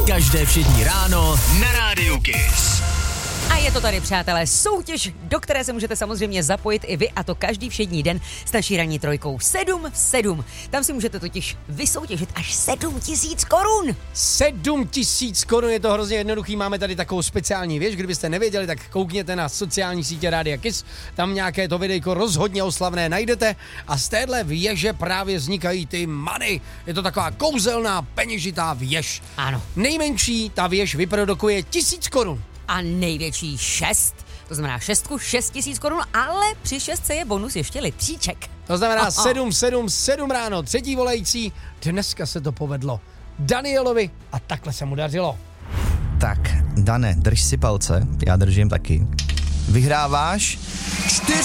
Každé všední ráno na Rádiu Kiss. A je to tady, přátelé, soutěž, do které se můžete samozřejmě zapojit i vy, a to každý všední den s naší ranní trojkou 7 v 7. Tam si můžete totiž vysoutěžit až 7 000 korun. 7 000 korun, je to hrozně jednoduchý, máme tady takovou speciální věc, kdybyste nevěděli, tak koukněte na sociální sítě Rádia Kiss, tam nějaké to videjko rozhodně oslavné najdete a z téhle věže právě vznikají ty money. Je to taková kouzelná peněžitá věž. Ano. Nejmenší ta věž vyprodukuje 1000 korun. A největší 6, to znamená 6 000 korun, ale při 6 je bonus ještě litříček. To znamená 7 ráno, třetí volající, dneska se to povedlo Danielovi a takhle se mu dařilo. Tak, Dane, drž si palce, já držím taky. Vyhráváš 4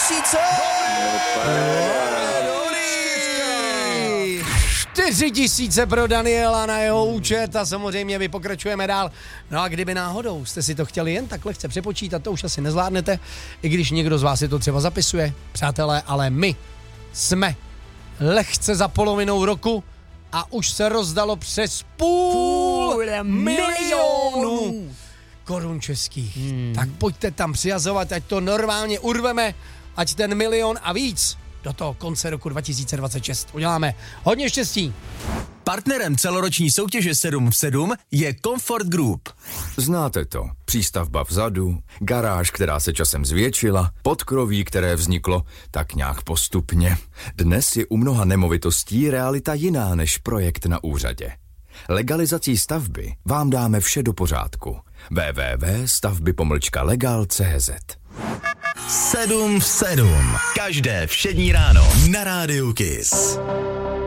000 pro Daniela na jeho účet a samozřejmě my pokračujeme dál. No a kdyby náhodou jste si to chtěli jen tak lehce přepočítat, to už asi nezvládnete, i když někdo z vás si to třeba zapisuje, přátelé, ale my jsme lehce za polovinou roku a už se rozdalo přes půl milionu korun českých. Tak pojďte tam přihazovat, ať to normálně urveme, ať ten milion a víc do toho konce roku 2026 uděláme. Hodně štěstí. Partnerem celoroční soutěže 7 v 7 je Comfort Group. Znáte to. Přístavba vzadu, garáž, která se časem zvětšila, podkroví, které vzniklo tak nějak postupně. Dnes je u mnoha nemovitostí realita jiná než projekt na úřadě. Legalizací stavby vám dáme vše do pořádku. www.stavby-legal.cz 7 v 7. Každé všední ráno na Rádiu Kiss.